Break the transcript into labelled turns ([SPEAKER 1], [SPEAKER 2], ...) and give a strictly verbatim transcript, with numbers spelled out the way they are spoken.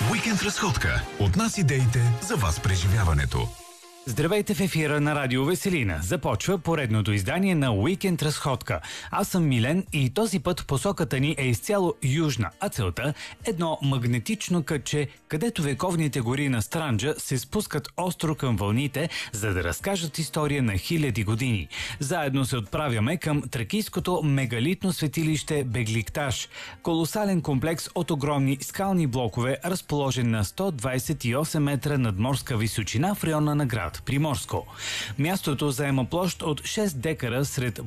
[SPEAKER 1] Уикенд разходка. От нас идеите, за вас преживяването.
[SPEAKER 2] Здравейте в ефира на Радио Веселина. Започва поредното издание на Уикенд разходка. Аз съм Милен и този път посоката ни е изцяло южна, а целта – едно магнетично кътче, където вековните гори на Странджа се спускат остро към вълните, за да разкажат история на хиляди години. Заедно се отправяме към тракийското мегалитно светилище Бегликташ, колосален комплекс от огромни скални блокове, разположен на сто двадесет и осем метра надморска височина в района на град Приморско. Мястото заема площ от шест декара сред